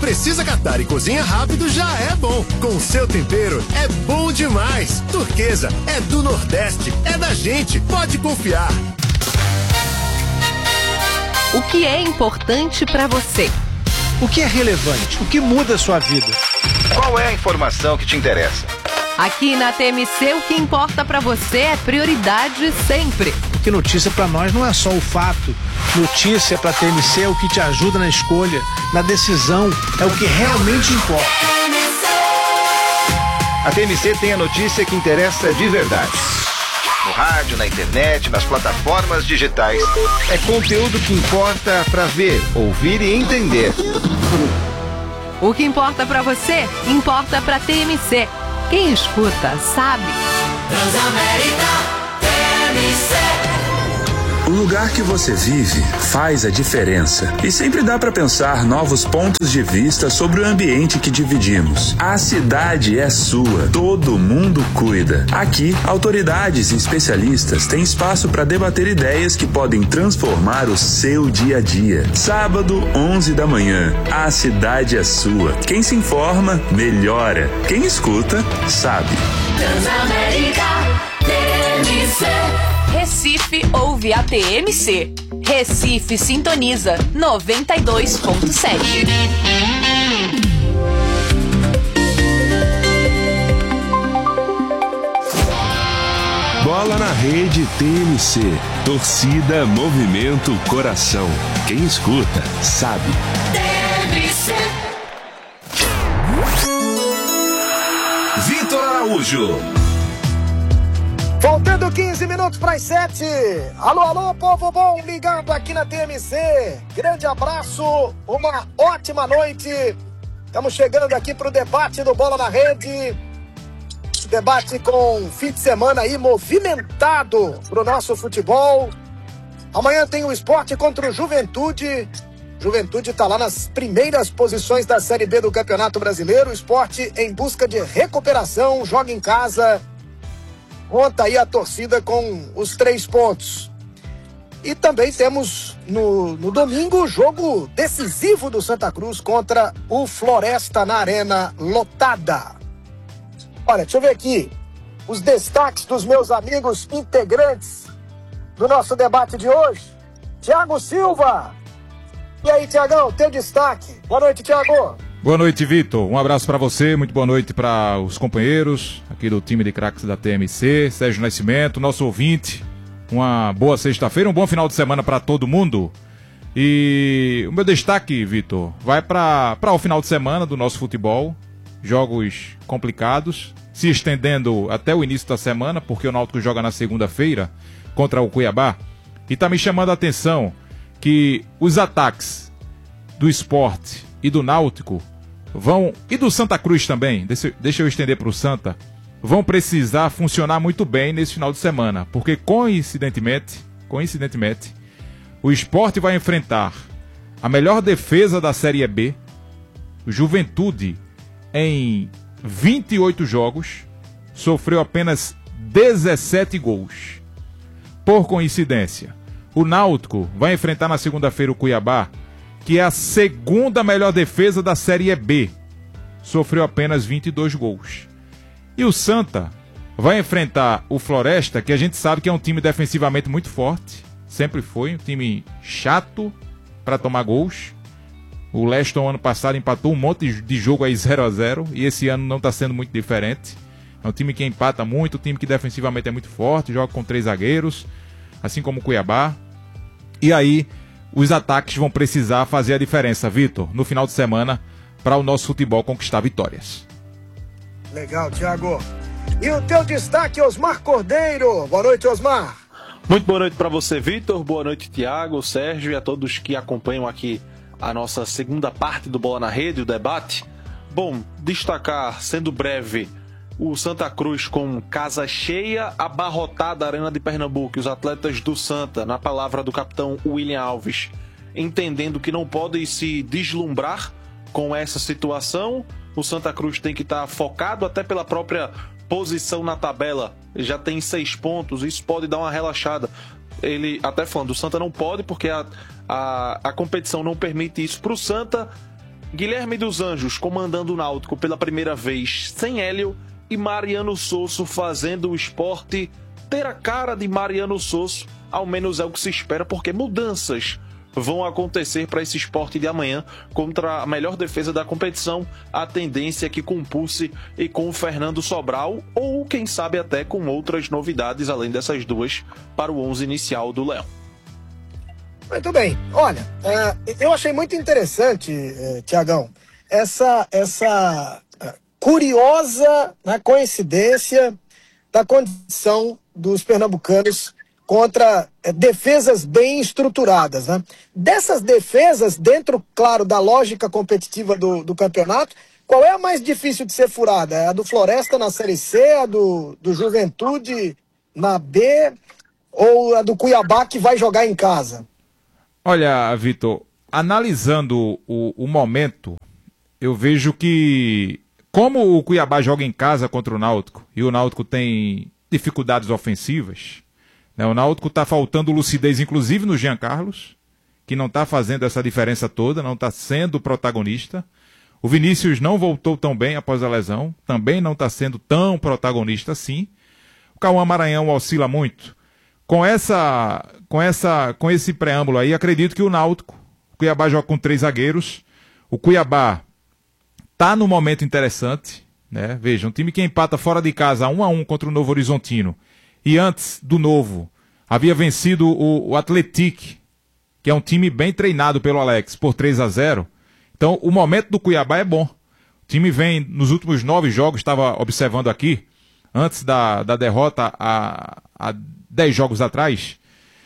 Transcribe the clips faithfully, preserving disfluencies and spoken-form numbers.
precisa catar e cozinha rápido já é bom. Com o seu tempero é bom demais. Turquesa é do Nordeste, é da gente, pode confiar. O que é importante para você? O que é relevante? O que muda a sua vida? Qual é a informação que te interessa? Aqui na T M C, o que importa para você é prioridade sempre. Porque notícia para nós não é só o fato. Notícia para T M C é o que te ajuda na escolha, na decisão, é o que realmente importa. A T M C tem a notícia que interessa de verdade. No rádio, na internet, nas plataformas digitais. É conteúdo que importa para ver, ouvir e entender. O que importa para você, importa para T M C. Quem escuta, sabe. Transamérica T M C. O lugar que você vive faz a diferença. E sempre dá para pensar novos pontos de vista sobre o ambiente que dividimos. A cidade é sua, todo mundo cuida. Aqui, autoridades e especialistas têm espaço para debater ideias que podem transformar o seu dia a dia. Sábado, onze da manhã. A cidade é sua. Quem se informa, melhora. Quem escuta, sabe. Transamérica T M C. Recife ouve a T M C. Recife sintoniza noventa e dois ponto sete. Bola na Rede T M C. Torcida, movimento, coração. Quem escuta, sabe. T M C. Vitor Araújo. Faltando quinze minutos para as sete. Alô, alô, povo bom, ligado aqui na T M C. Grande abraço, uma ótima noite. Estamos chegando aqui para o debate do Bola na Rede. Debate com fim de semana aí movimentado para o nosso futebol. Amanhã tem o Sport contra o Juventude. Juventude está lá nas primeiras posições da Série B do Campeonato Brasileiro. O Sport em busca de recuperação, joga em casa. Conta aí a torcida com os três pontos. E também temos no, no domingo o jogo decisivo do Santa Cruz contra o Floresta na Arena lotada. Olha, deixa eu ver aqui os destaques dos meus amigos integrantes do nosso debate de hoje. Thiago Silva. E aí, Thiagão, teu destaque. Boa noite, Thiago. Boa noite, Vitor. Um abraço para você, muito boa noite para os companheiros aqui do time de craques da T M C, Sérgio Nascimento, nosso ouvinte. Uma boa sexta-feira, um bom final de semana para todo mundo. E o meu destaque, Vitor, vai para o final de semana do nosso futebol. Jogos complicados, se estendendo até o início da semana, porque o Náutico joga na segunda-feira contra o Cuiabá. E tá me chamando a atenção que os ataques do Sport e do Náutico vão, e do Santa Cruz também, deixa, deixa eu estender para o Santa, vão precisar funcionar muito bem nesse final de semana, porque coincidentemente, coincidentemente, o Sport vai enfrentar a melhor defesa da Série B, o Juventude, em vinte e oito jogos, sofreu apenas dezessete gols. Por coincidência, o Náutico vai enfrentar na segunda-feira o Cuiabá, que é a segunda melhor defesa da Série B. Sofreu apenas vinte e dois gols. E o Santa vai enfrentar o Floresta, que a gente sabe que é um time defensivamente muito forte. Sempre foi, um time chato para tomar gols. O Leston ano passado empatou um monte de jogo aí zero a zero. E esse ano não está sendo muito diferente. É um time que empata muito, um time que defensivamente é muito forte, joga com três zagueiros, assim como o Cuiabá. E aí os ataques vão precisar fazer a diferença, Vitor, no final de semana, para o nosso futebol conquistar vitórias. Legal, Thiago. E o teu destaque, Osmar Cordeiro. Boa noite, Osmar. Muito boa noite para você, Vitor. Boa noite, Thiago, Sérgio e a todos que acompanham aqui a nossa segunda parte do Bola na Rede, o debate. Bom, destacar, sendo breve, o Santa Cruz com casa cheia, abarrotada a Arena de Pernambuco. E os atletas do Santa, na palavra do capitão William Alves, entendendo que não podem se deslumbrar com essa situação. O Santa Cruz tem que estar focado até pela própria posição na tabela. Já tem seis pontos, isso pode dar uma relaxada. Ele até falando, o Santa não pode porque a, a, a competição não permite isso para o Santa. Guilherme dos Anjos comandando o Náutico pela primeira vez sem Hélio e Mariano Sosso fazendo o Sport ter a cara de Mariano Sosso, ao menos é o que se espera, porque mudanças vão acontecer para esse Sport de amanhã contra a melhor defesa da competição, a tendência é que com Pulse e com o Fernando Sobral, ou quem sabe até com outras novidades além dessas duas para o onze inicial do Leão. Muito bem, olha, uh, eu achei muito interessante, uh, Tiagão, essa, essa uh, curiosa, né, coincidência da condição dos pernambucanos contra uh, defesas bem estruturadas, né? Dessas defesas, dentro, claro, da lógica competitiva do, do campeonato, qual é a mais difícil de ser furada? É a do Floresta na Série C, a do, do Juventude na B, ou a do Cuiabá que vai jogar em casa? Olha, Vitor, analisando o, o momento, eu vejo que, como o Cuiabá joga em casa contra o Náutico, e o Náutico tem dificuldades ofensivas, né, o Náutico está faltando lucidez, inclusive no Jean Carlos, que não está fazendo essa diferença toda, não está sendo protagonista. O Vinícius não voltou tão bem após a lesão, também não está sendo tão protagonista assim. O Cauã Maranhão oscila muito. Com essa, com essa, com esse preâmbulo aí, acredito que o Náutico, o Cuiabá joga com três zagueiros, o Cuiabá tá num momento interessante, né? Veja, um time que empata fora de casa um a um contra o Novo Horizontino, e antes do Novo havia vencido o, o Atlético, que é um time bem treinado pelo Alex, por três a zero. Então o momento do Cuiabá é bom. O time vem nos últimos nove jogos, estava observando aqui, antes da, da derrota a, a dez jogos atrás,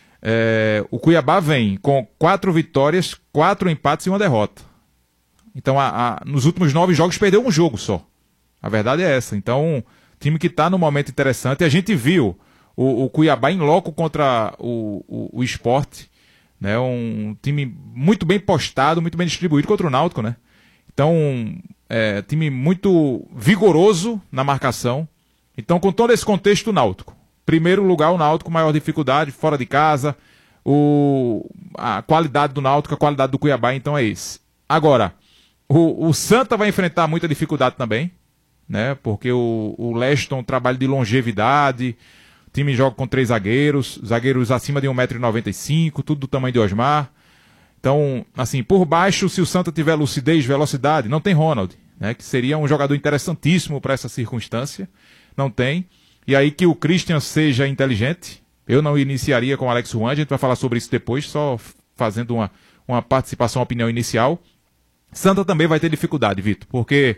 é, o Cuiabá vem com quatro vitórias, quatro empates e uma derrota. Então, a, a, nos últimos nove jogos, perdeu um jogo só. A verdade é essa. Então, time que está num momento interessante. A gente viu o, o Cuiabá em loco contra o, o, o Sport, né? Um time muito bem postado, muito bem distribuído contra o Náutico, né? Então, é, time muito vigoroso na marcação. Então, com todo esse contexto, o Náutico. Primeiro lugar, o Náutico, maior dificuldade, fora de casa, o, a qualidade do Náutico, a qualidade do Cuiabá, então é esse. Agora, o, o Santa vai enfrentar muita dificuldade também, né? Porque o, o Leston trabalha de longevidade, o time joga com três zagueiros, zagueiros acima de um metro e noventa e cinco, tudo do tamanho de Osmar. Então, assim, por baixo, se o Santa tiver lucidez, velocidade, não tem Ronald, né? Que seria um jogador interessantíssimo para essa circunstância, não tem. E aí que o Christian seja inteligente. Eu não iniciaria com o Alex Juan, a gente vai falar sobre isso depois, só fazendo uma, uma participação, uma opinião inicial. Santa também vai ter dificuldade, Vitor, porque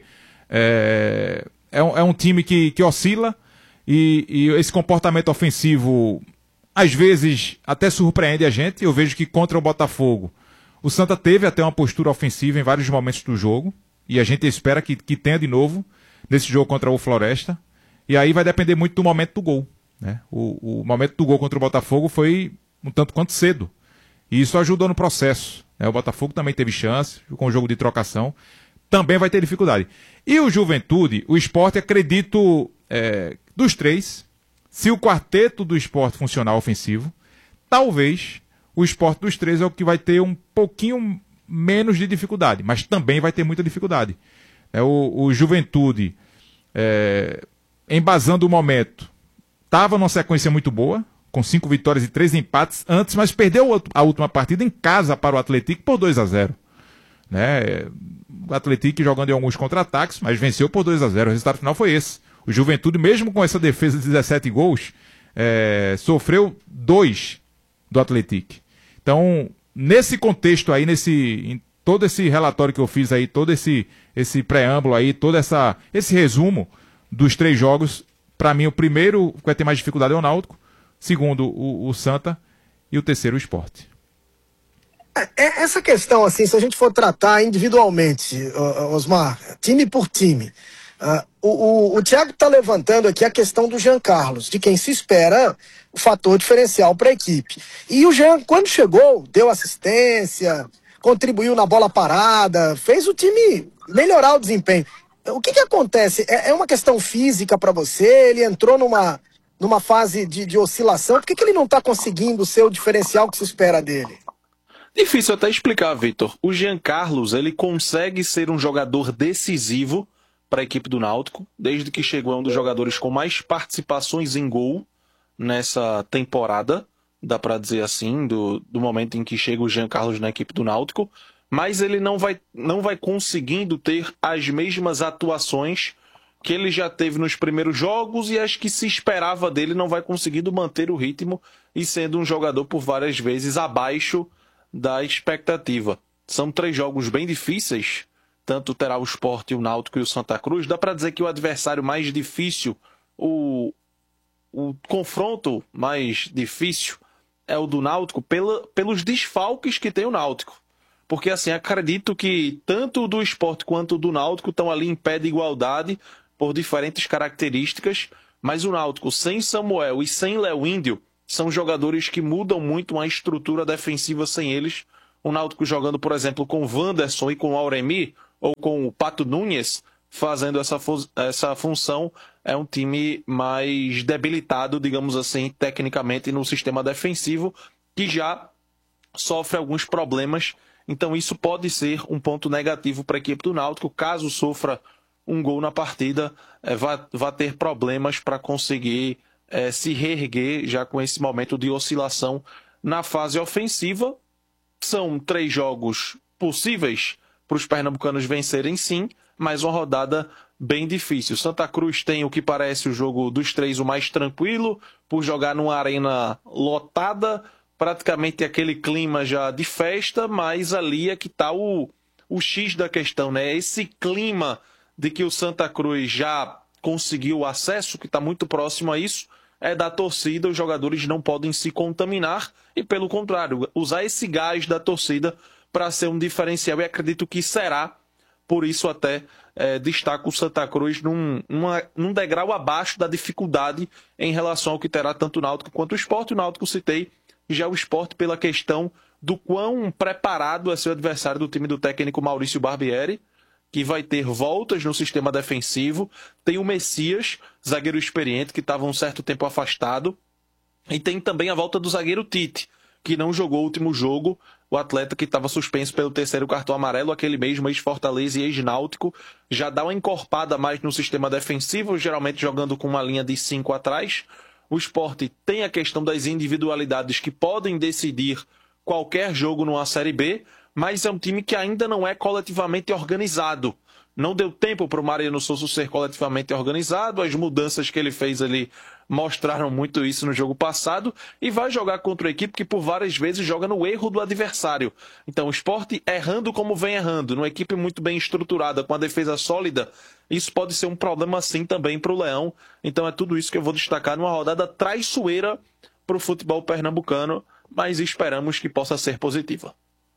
é, é, um, é um time que, que oscila e, e esse comportamento ofensivo às vezes até surpreende a gente. Eu vejo que contra o Botafogo o Santa teve até uma postura ofensiva em vários momentos do jogo e a gente espera que, que tenha de novo nesse jogo contra o Floresta. E aí vai depender muito do momento do gol, né? O, o momento do gol contra o Botafogo foi um tanto quanto cedo. E isso ajudou no processo, né? O Botafogo também teve chance, com o jogo de trocação. Também vai ter dificuldade. E o Juventude, o Sport, acredito, é, dos três, se o quarteto do Sport funcionar ofensivo, talvez o Sport dos três é o que vai ter um pouquinho menos de dificuldade, mas também vai ter muita dificuldade. É, o, o Juventude... É, embasando o momento, estava numa sequência muito boa, com cinco vitórias e três empates antes, mas perdeu a última partida em casa para o Atlético por dois a zero. Né? O Atlético jogando em alguns contra-ataques, mas venceu por dois a zero. O resultado final foi esse. O Juventude, mesmo com essa defesa de dezessete gols, é, sofreu dois do Atlético. Então, nesse contexto aí, nesse, em todo esse relatório que eu fiz aí, todo esse, esse preâmbulo aí, todo essa, esse resumo dos três jogos, para mim o primeiro que vai ter mais dificuldade é o Náutico, segundo o, o Santa e o terceiro o Sport. É, essa questão, assim, se a gente for tratar individualmente, Osmar, time por time, uh, o, o, o Thiago está levantando aqui a questão do Jean Carlos, de quem se espera o fator diferencial para a equipe. E o Jean, quando chegou, deu assistência, contribuiu na bola parada, fez o time melhorar o desempenho. O que que acontece? É, é uma questão física para você? Ele entrou numa, numa fase de, de oscilação? Por que que ele não está conseguindo ser o diferencial que se espera dele? Difícil até explicar, Vitor. O Jean Carlos, ele consegue ser um jogador decisivo para a equipe do Náutico, desde que chegou é um dos jogadores com mais participações em gol nessa temporada, dá para dizer assim, do, do momento em que chega o Jean Carlos na equipe do Náutico, mas ele não vai, não vai conseguindo ter as mesmas atuações que ele já teve nos primeiros jogos e as que se esperava dele, não vai conseguindo manter o ritmo e sendo um jogador por várias vezes abaixo da expectativa. São três jogos bem difíceis, tanto terá o Sport, o Náutico e o Santa Cruz. Dá para dizer que o adversário mais difícil, o, o confronto mais difícil é o do Náutico pela, pelos desfalques que tem o Náutico. Porque assim, acredito que tanto o do Sport quanto o do Náutico estão ali em pé de igualdade por diferentes características, mas o Náutico sem Samuel e sem Léo Índio são jogadores que mudam muito a estrutura defensiva sem eles. O Náutico jogando, por exemplo, com o Wanderson e com o Auremi, ou com o Pato Nunes, fazendo essa, fu- essa função, é um time mais debilitado, digamos assim, tecnicamente no sistema defensivo, que já sofre alguns problemas. Então isso pode ser um ponto negativo para a equipe do Náutico. Caso sofra um gol na partida, é, vai, vai ter problemas para conseguir é, se reerguer já com esse momento de oscilação na fase ofensiva. São três jogos possíveis para os pernambucanos vencerem, sim, mas uma rodada bem difícil. Santa Cruz tem o que parece o jogo dos três o mais tranquilo, por jogar numa arena lotada, praticamente aquele clima já de festa, mas ali é que está o, o X da questão, né? Esse clima de que o Santa Cruz já conseguiu o acesso, que está muito próximo a isso, é da torcida. Os jogadores não podem se contaminar e, pelo contrário, usar esse gás da torcida para ser um diferencial, e acredito que será. Por isso até é, destaco o Santa Cruz num, numa, num degrau abaixo da dificuldade em relação ao que terá tanto o Náutico quanto o Sport. O Náutico citei já o Sport pela questão do quão preparado é seu adversário do time do técnico Maurício Barbieri, que vai ter voltas no sistema defensivo. Tem o Messias, zagueiro experiente, que estava um certo tempo afastado. E tem também a volta do zagueiro Tite, que não jogou o último jogo, o atleta que estava suspenso pelo terceiro cartão amarelo, aquele mesmo ex-Fortaleza e ex-Náutico, já dá uma encorpada mais no sistema defensivo, geralmente jogando com uma linha de cinco atrás. O Sport tem a questão das individualidades que podem decidir qualquer jogo numa Série B, mas é um time que ainda não é coletivamente organizado. Não deu tempo para o Mariano Souza ser coletivamente organizado, as mudanças que ele fez ali mostraram muito isso no jogo passado, e vai jogar contra uma equipe que por várias vezes joga no erro do adversário. Então o Sport errando como vem errando, numa equipe muito bem estruturada, com a defesa sólida, isso pode ser um problema sim também para o Leão. Então é tudo isso que eu vou destacar numa rodada traiçoeira para o futebol pernambucano, mas esperamos que possa ser positiva.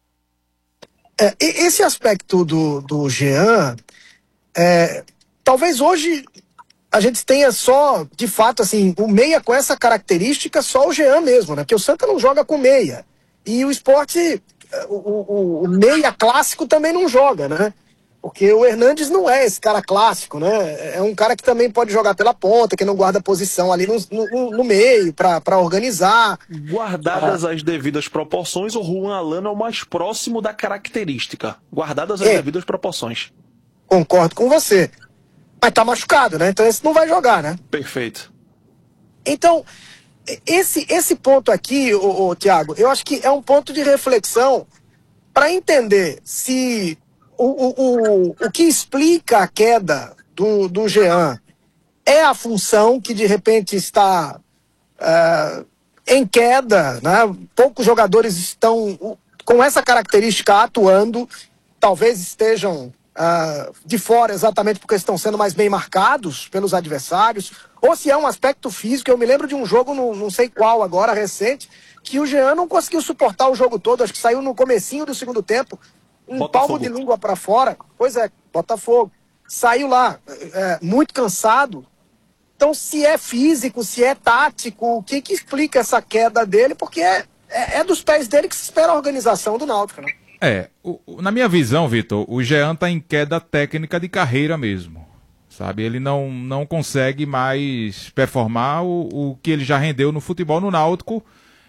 É, esse aspecto do, do Jean, é, talvez hoje a gente tenha só, de fato, assim, o meia com essa característica, só o Jean mesmo, né? Porque o Santa não joga com meia. E o Sport, o, o, o meia clássico também não joga, né? Porque o Hernandes não é esse cara clássico, né? É um cara que também pode jogar pela ponta, que não guarda posição ali no, no, no meio para organizar. Guardadas ah. as devidas proporções, o Juan Alano é o mais próximo da característica. Guardadas as é. devidas proporções. Concordo com você. Mas tá machucado, né? Então esse não vai jogar, né? Perfeito. Então, esse, esse ponto aqui, ô, ô, Thiago, eu acho que é um ponto de reflexão para entender se... O, o, o, o que explica a queda do, do Jean é a função que de repente está uh, em queda, né? Poucos jogadores estão com essa característica atuando, talvez estejam uh, de fora exatamente porque estão sendo mais bem marcados pelos adversários, ou se é um aspecto físico. Eu me lembro de um jogo, no, não sei qual agora, recente, que o Jean não conseguiu suportar o jogo todo, acho que saiu no comecinho do segundo tempo, um Botafogo. palmo de língua para fora. Pois é, Botafogo. Saiu lá é, muito cansado. Então, se é físico, se é tático, o que que explica essa queda dele? Porque é, é, é dos pés dele que se espera a organização do Náutico, né? É, o, o, na minha visão, Vitor, o Jean tá em queda técnica de carreira mesmo. Sabe, ele não, não consegue mais performar o, o que ele já rendeu no futebol no Náutico.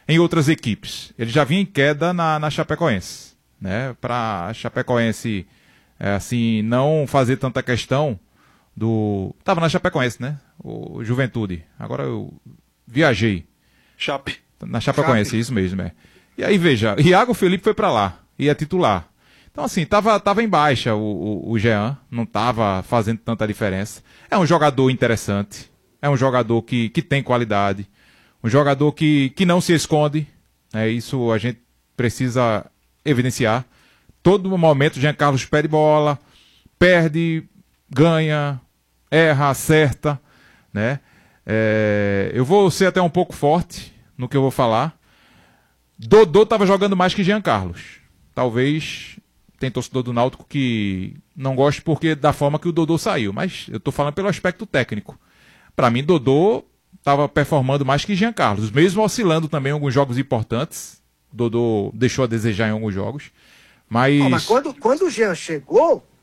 em outras equipes. Ele já vinha em queda na, na Chapecoense, né? Para a Chapecoense é, assim, não fazer tanta questão do... Tava na Chapecoense, né? O Juventude. Agora eu viajei. Chape. Na Chapecoense, Chape. Isso mesmo, é. E aí, veja, Iago Felipe foi para lá, e é titular. Então, assim, tava, tava em baixa o, o, o Jean, não tava fazendo tanta diferença. É um jogador interessante, é um jogador que, que tem qualidade, um jogador que, que não se esconde, né? Isso a gente precisa evidenciar. Todo momento, Jean Carlos perde bola, perde, ganha, erra, acerta, né? É, eu vou ser até um pouco forte no que eu vou falar. Dodô estava jogando mais que Jean Carlos. Talvez tem torcedor do Náutico que não goste porque da forma que o Dodô saiu, mas eu estou falando pelo aspecto técnico. Para mim, Dodô estava performando mais que Jean Carlos, mesmo oscilando também em alguns jogos importantes. Dodô deixou a desejar em alguns jogos. Mas, oh, mas quando, quando o Jean chegou,